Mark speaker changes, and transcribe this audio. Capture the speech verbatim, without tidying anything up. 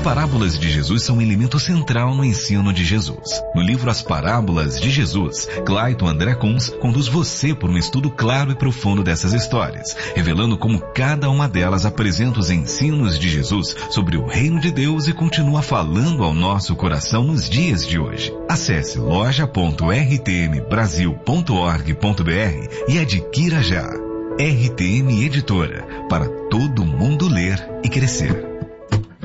Speaker 1: parábolas de Jesus são um elemento central no ensino de Jesus. No livro As Parábolas de Jesus, Clayton André Kunz conduz você por um estudo claro e profundo dessas histórias, revelando como cada uma delas apresenta os ensinos de Jesus sobre o reino de Deus e continua falando ao nosso coração nos dias de hoje. Acesse loja ponto r t m brasil ponto org ponto b r e adquira já. R T M Editora, para todo mundo ler e crescer.